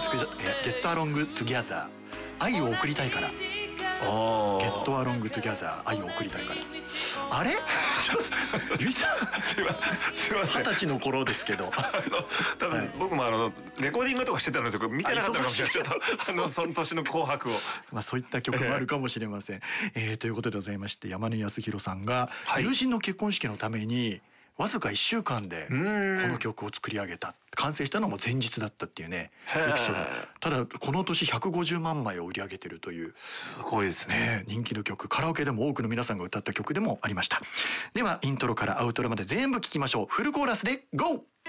ゲットアロングトゥギャザー、愛を送りたいから。ゲットアロングトゥギャザー、愛を送りたいから。あれゆいさんすいません、 20歳の頃ですけど多分僕もレコーディングとかしてたので見てなかったかもしれない。ちょっとその年の紅白をそういった曲もあるかもしれません。ということでございまして、山根康弘さんが友人の結婚式のためにわずか1週間でこの曲を作り上げた、完成したのも前日だったっていうねエピソード。ただこの年150万枚を売り上げてるという、 すごいですね、 人気の曲、カラオケでも多くの皆さんが歌った曲でもありました。ではイントロからアウトロまで全部聴きましょう。フルコーラスで GO！